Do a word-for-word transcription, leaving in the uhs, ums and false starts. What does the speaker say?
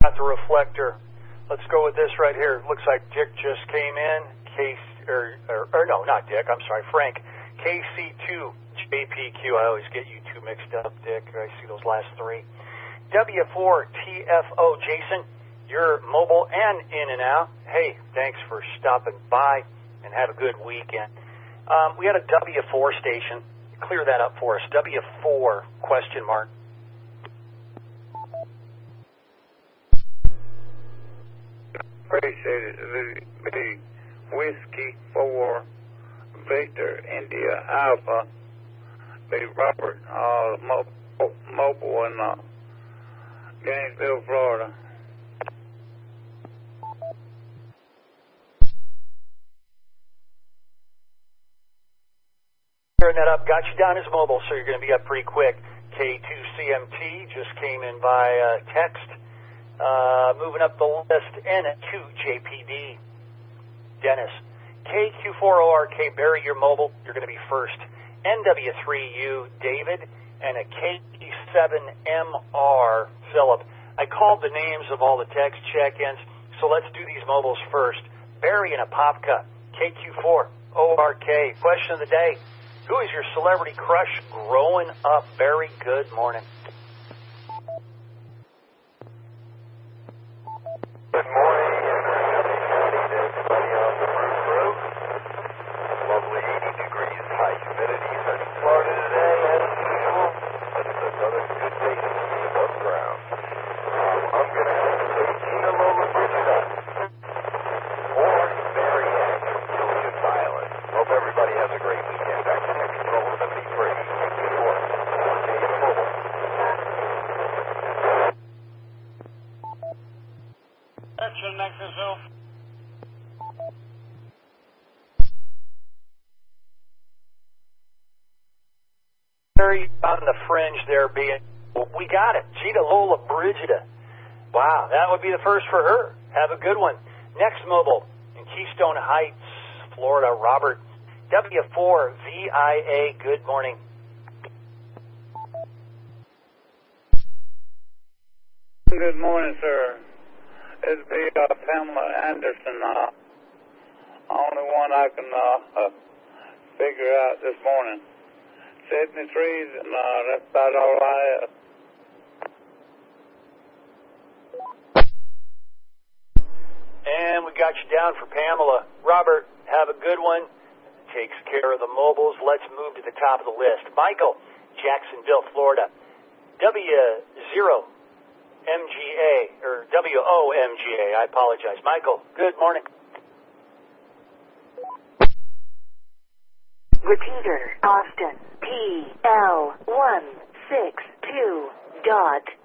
Got the reflector. Let's go with this right here. Looks like Dick just came in. Case, or, or, or no, not Dick. I'm sorry, Frank. K C two J P Q. I always get you two mixed up, Dick. I see those last three. W four T F O. Jason, you're mobile and in and out. Hey, thanks for stopping by and have a good weekend. Um, we had a W four station. Clear that up for us. W four question mark. Appreciate it. The, the Whiskey four Victor India Alpha, the Robert uh, Mobile, mobile in uh, Gainesville, Florida. Clearing that up. Got you down as mobile, so you're going to be up pretty quick. K two C M T just came in by uh, text. Uh, moving up the list, N two J P D, Dennis. K Q four O R K, Barry, you're mobile. You're going to be first. N W three U, David, and a K seven M R, Philip. I called the names of all the text check-ins, so let's do these mobiles first. Barry and a Popka, K Q four O R K. Question of the day, who is your celebrity crush growing up? Barry, good morning. Good morning, everybody on the roof road. Lovely eighty degrees, high humidity, sunny Florida today as usual, but it's another good day to be above ground. Um, I'm going to have to say Gina Lola Brigida or Mary Ann from Julian Violet. Hope everybody has a great weekend. Back to Net Control seventy-three, eighty-four, K S Mobile. Action, Nexus. Very on the fringe there being, we got it. Gina Lola Brigida. Wow, that would be the first for her. Have a good one. Next mobile in Keystone Heights, Florida, Robert. W four V I A, good morning. Good morning, sir. It'd be uh, Pamela Anderson, uh, only one I can uh, uh, figure out this morning. seventy-threes, and uh, that's about all I have. And we got you down for Pamela. Robert, have a good one. Takes care of the mobiles. Let's move to the top of the list. Michael, Jacksonville, Florida. W zero M G A, or W O M G A, I apologize. Michael, good morning. Repeater, Austin, P L one six two dot